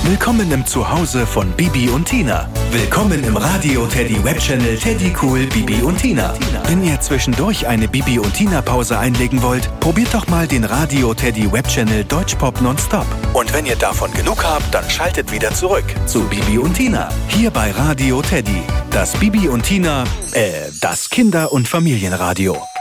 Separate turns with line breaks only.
Willkommen im Zuhause von Bibi und Tina. Willkommen im Radio Teddy Webchannel Teddy Cool Bibi und Tina. Wenn ihr zwischendurch eine Bibi und Tina Pause einlegen wollt, probiert doch mal den Radio Teddy Webchannel Deutschpop Nonstop. Und wenn ihr davon genug habt, dann schaltet wieder zurück zu Bibi und Tina. Hier bei Radio Teddy. Das Bibi und Tina, das Kinder- und Familienradio.